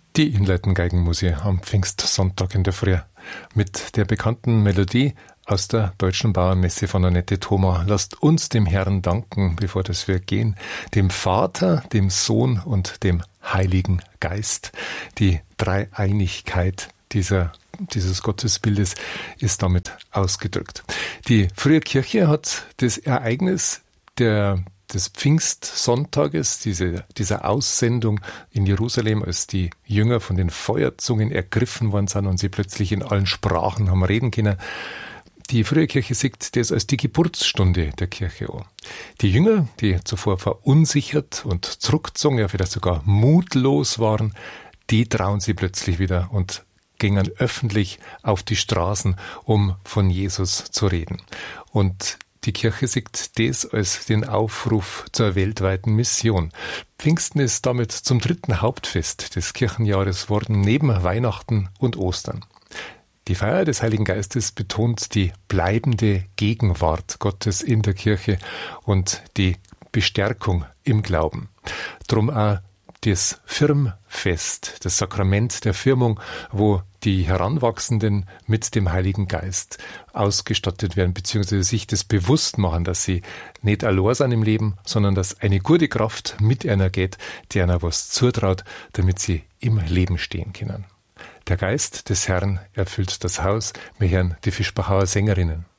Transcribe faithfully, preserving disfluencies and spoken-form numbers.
Die Inleitengeigenmusik am Pfingstsonntag in der Früh mit der bekannten Melodie aus der Deutschen Bauernmesse von Annette Thoma. Lasst uns dem Herrn danken, bevor das wir gehen, dem Vater, dem Sohn und dem Heiligen Geist. Die Dreieinigkeit dieser dieses Gottesbildes ist damit ausgedrückt. Die frühe Kirche hat das Ereignis der des Pfingstsonntages, diese, dieser Aussendung in Jerusalem, als die Jünger von den Feuerzungen ergriffen worden sind und sie plötzlich in allen Sprachen haben reden können. Die frühe Kirche sieht das als die Geburtsstunde der Kirche an. Die Jünger, die zuvor verunsichert und zurückgezogen, ja vielleicht sogar mutlos waren, die trauen sie plötzlich wieder und gingen öffentlich auf die Straßen, um von Jesus zu reden. Und die Kirche sieht das als den Aufruf zur weltweiten Mission. Pfingsten ist damit zum dritten Hauptfest des Kirchenjahres worden, neben Weihnachten und Ostern. Die Feier des Heiligen Geistes betont die bleibende Gegenwart Gottes in der Kirche und die Bestärkung im Glauben. Drum auch das Firmfest, das Sakrament der Firmung, wo die Heranwachsenden mit dem Heiligen Geist ausgestattet werden, beziehungsweise sich das bewusst machen, dass sie nicht allein sind im Leben, sondern dass eine gute Kraft mit einer geht, die einer was zutraut, damit sie im Leben stehen können. Der Geist des Herrn erfüllt das Haus. Wir hören die Fischbachauer Sängerinnen.